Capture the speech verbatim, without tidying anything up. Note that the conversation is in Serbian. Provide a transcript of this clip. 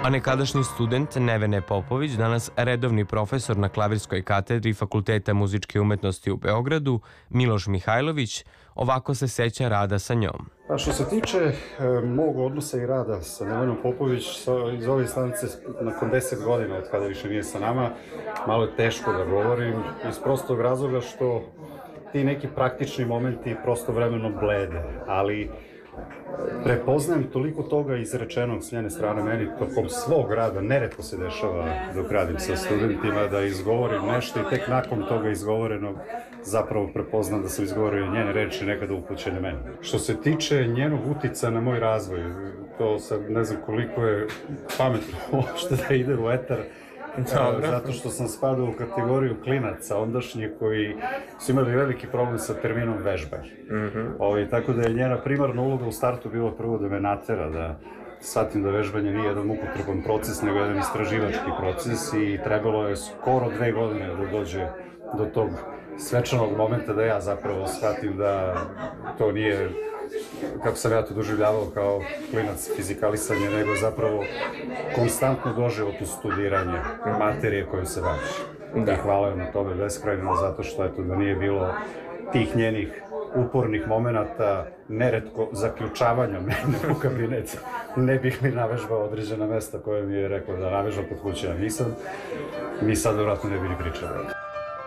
A nekadašnji student Nevene Popović, danas redovni profesor na klavirskoj katedri Fakulteta muzičke umetnosti u Beogradu, Miloš Mihajlović, ovako se seća rada sa njom. A što se tiče e, mog odnosa i rada sa Nevenom Popović, sa, iz ove instance, nakon deset godina od kada više nije sa nama, malo je teško da govorim, iz prostog razloga što ti neki praktični momenti prosto vremenom blede, ali prepoznajem toliko toga izrečenog s njene strane meni tokom svog rada, neretko se dešava dok radim sa studentima da izgovorim nešto i tek nakon toga izgovorenog zapravo prepoznam da sam izgovorio njene reči nekada upućene meni. Što se tiče njenog utica na moj razvoj, to sad ne znam koliko je pametno uopšte da ide u etar, Dobre. Zato što sam spadao u kategoriju klinaca ondašnjih koji su imali veliki problem sa terminom vežba. Mm-hmm. Ovi, tako da je njena primarna uloga u startu bilo prvo da me natera, da shvatim da vežbanje nije jedan mukotreban proces, nego jedan istraživački proces i trebalo je skoro dve godine da dođe do tog svečanog momenta da ja zapravo shvatim da to nije, kako sam ja to doživljavao kao klinac, fizikalisanje, nego zapravo konstantno doživotu studiranje materije koju se baviš. Da. I hvala joj na tome beskrajno, zato što eto, da nije bilo tih njenih upornih momenata, neretko zaključavanja mene u kabinet, ne bih li navežbao određena mesta koje mi je rekao da navežbam kod kuće, a nisam, mi sad vjerojatno ne bi ni pričali.